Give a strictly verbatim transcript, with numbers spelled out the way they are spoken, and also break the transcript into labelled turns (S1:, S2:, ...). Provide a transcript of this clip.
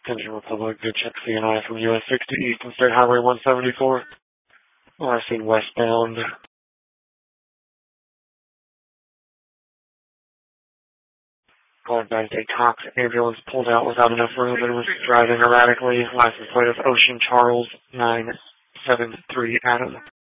S1: Attention Republic, good check C N I from U S sixty Eastern State Highway one seventy-four. Last seen westbound. Going back to a Cox ambulance pulled out without enough room and was driving erratically. License plate is Ocean Charles nine seven three Adam.